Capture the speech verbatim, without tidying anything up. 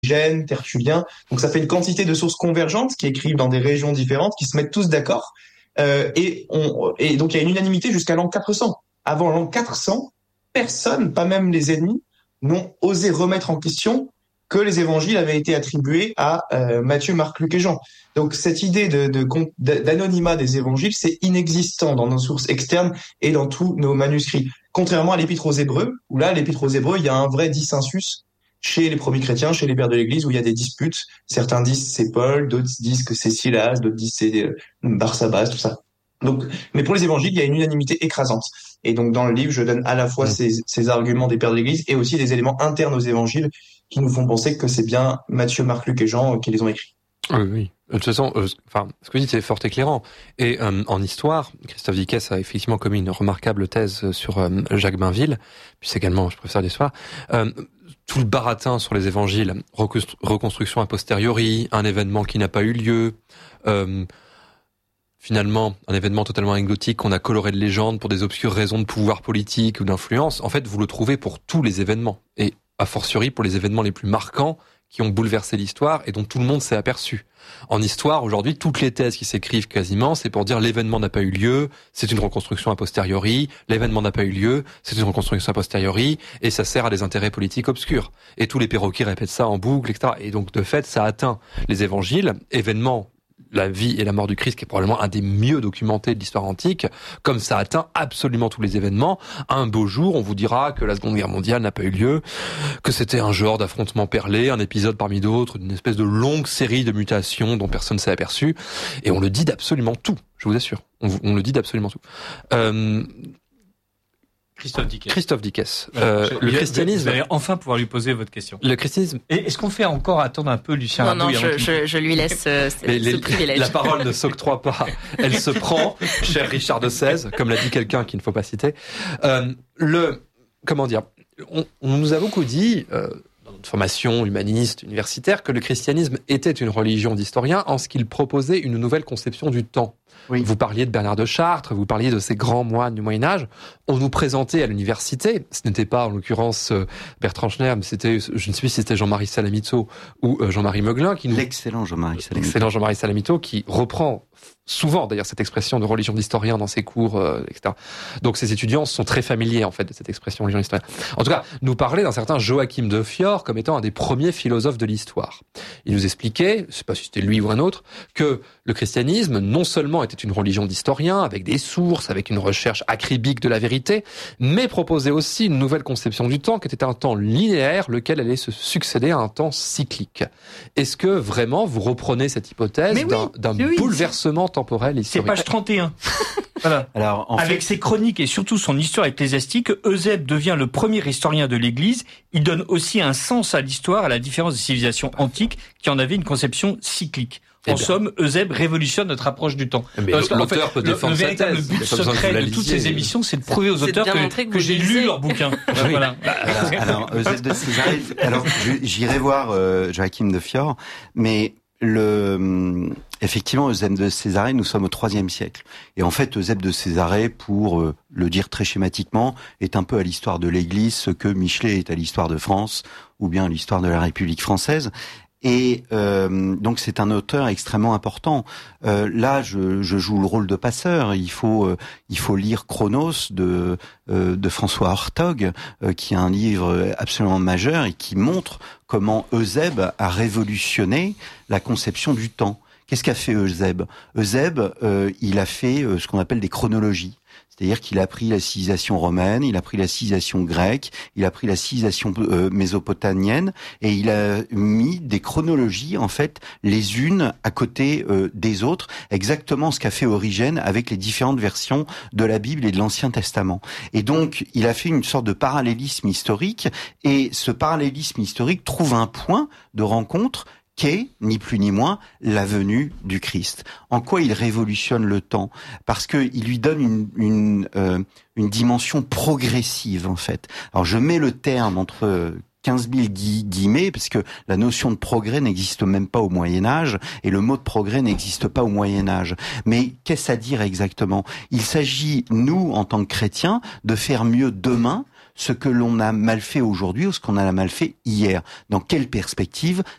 Origène, Tertullien. Donc ça fait une quantité de sources convergentes qui écrivent dans des régions différentes, qui se mettent tous d'accord. Euh, et, on, et donc il y a une unanimité jusqu'à l'an quatre cents. Avant l'an quatre cents, personne, pas même les ennemis, n'ont osé remettre en question que les évangiles avaient été attribués à euh, Matthieu, Marc, Luc et Jean. Donc cette idée de, de, d'anonymat des évangiles, c'est inexistant dans nos sources externes et dans tous nos manuscrits. Contrairement à l'épître aux Hébreux, où là, l'épître aux Hébreux, il y a un vrai dissensus chez les premiers chrétiens, chez les pères de l'Église, où il y a des disputes. Certains disent c'est Paul, d'autres disent que c'est Silas, d'autres disent c'est euh, Barsabas, tout ça. Donc, mais pour les évangiles, il y a une unanimité écrasante. Et donc dans le livre, je donne à la fois mmh. ces, ces arguments des pères de l'Église et aussi des éléments internes aux évangiles qui nous font penser que c'est bien Matthieu, Marc, Luc et Jean qui les ont écrits. Oui, oui. De toute façon, euh, enfin, ce que vous dites, c'est fort éclairant. Et euh, en histoire, Christophe Dickès a effectivement commis une remarquable thèse sur euh, Jacques Bainville, puis c'est également professeur d'histoire. Euh, tout le baratin sur les évangiles, reconstru- reconstruction a posteriori, un événement qui n'a pas eu lieu, euh, finalement, un événement totalement anecdotique qu'on a coloré de légende pour des obscures raisons de pouvoir politique ou d'influence. En fait, vous le trouvez pour tous les événements. Et a fortiori pour les événements les plus marquants qui ont bouleversé l'histoire et dont tout le monde s'est aperçu. En histoire, aujourd'hui, toutes les thèses qui s'écrivent quasiment, c'est pour dire l'événement n'a pas eu lieu, c'est une reconstruction a posteriori, l'événement n'a pas eu lieu, c'est une reconstruction a posteriori, et ça sert à des intérêts politiques obscurs. Et tous les perroquets répètent ça en boucle, et cetera. Et donc, de fait, ça atteint les évangiles, événements, la vie et la mort du Christ, qui est probablement un des mieux documentés de l'histoire antique, comme ça atteint absolument tous les événements. Un beau jour, on vous dira que la Seconde Guerre mondiale n'a pas eu lieu, que c'était un genre d'affrontement perlé, un épisode parmi d'autres, d'une espèce de longue série de mutations dont personne ne s'est aperçu. Et on le dit d'absolument tout, je vous assure. On, on le dit d'absolument tout. Euh, Christophe Dickès. Christophe Dickès. Euh, je, le christianisme. Vous allez enfin pouvoir lui poser votre question. Le christianisme. Et est-ce qu'on fait encore attendre un peu Lucien Non, Rabouille non, je, je, je lui laisse euh, ce, les, ce privilège. La parole ne s'octroie pas. Elle se prend, cher Richard de seize, comme l'a dit quelqu'un qu'il ne faut pas citer. Euh, le, comment dire, on, on nous a beaucoup dit, euh, dans notre formation humaniste, universitaire, que le christianisme était une religion d'historiens en ce qu'il proposait une nouvelle conception du temps. Oui. Vous parliez de Bernard de Chartres, vous parliez de ces grands moines du Moyen-Âge. On nous présentait à l'université, ce n'était pas en l'occurrence Bertrand Schner, mais c'était, je ne sais plus si c'était Jean-Marie Salamito ou Jean-Marie Meuglin qui nous... L'excellent Jean-Marie Salamito. L'excellent Jean-Marie Salamito qui reprend souvent d'ailleurs cette expression de religion d'historien dans ses cours, euh, et cetera. Donc ces étudiants sont très familiers en fait de cette expression religion d'historien. En tout cas, nous parlait d'un certain Joachim de Fior comme étant un des premiers philosophes de l'histoire. Il nous expliquait, je ne sais pas si c'était lui ou un autre, que le christianisme non seulement était une religion d'historiens avec des sources, avec une recherche acribique de la vérité, mais proposait aussi une nouvelle conception du temps qui était un temps linéaire, lequel allait se succéder à un temps cyclique. Est-ce que vraiment vous reprenez cette hypothèse oui, d'un, d'un oui, bouleversement temporel historique? C'est page trente et un. Voilà. Alors, en avec fait... ses chroniques et surtout son histoire ecclésiastique, Eusèbe devient le premier historien de l'Église. Il donne aussi un sens à l'histoire, à la différence des civilisations antiques qui en avaient une conception cyclique. En eh somme, Eusèbe révolutionne notre approche du temps. Mais Parce l'auteur en fait, peut défendre le, le véritable sa thèse. but secret de, de toutes ces émissions, c'est de prouver aux auteurs que, que, que j'ai lu leurs bouquins. Oui. Voilà. Alors, alors Eusèbe de Césarée, alors j'irai voir euh, Joachim de Fior, mais le effectivement Eusèbe de Césarée, nous sommes au troisième siècle. Et en fait, Eusèbe de Césarée, pour euh, le dire très schématiquement, est un peu à l'histoire de l'Église ce que Michelet est à l'histoire de France, ou bien à l'histoire de la République française. Et euh, donc c'est un auteur extrêmement important. Euh, là, je, je joue le rôle de passeur. Il faut euh, il faut lire Chronos de euh, de François Hartog, euh, qui est un livre absolument majeur et qui montre comment Eusèbe a révolutionné la conception du temps. Qu'est-ce qu'a fait Eusèbe? Eusèbe, euh, il a fait euh, ce qu'on appelle des chronologies. C'est-à-dire qu'il a pris la civilisation romaine, il a pris la civilisation grecque, il a pris la civilisation euh, mésopotamienne, et il a mis des chronologies, en fait, les unes à côté euh, des autres, exactement ce qu'a fait Origène avec les différentes versions de la Bible et de l'Ancien Testament. Et donc, il a fait une sorte de parallélisme historique, et ce parallélisme historique trouve un point de rencontre qu'est, ni plus ni moins, la venue du Christ. En quoi il révolutionne le temps? Parce que il lui donne une une, euh, une dimension progressive, en fait. Alors je mets le terme entre quinze mille gui- guillemets, parce que la notion de progrès n'existe même pas au Moyen-Âge, et le mot de progrès n'existe pas au Moyen-Âge. Mais qu'est-ce à dire exactement? Il s'agit, nous, en tant que chrétiens, de faire mieux demain, ce que l'on a mal fait aujourd'hui ou ce qu'on a mal fait hier. Dans quelle perspective?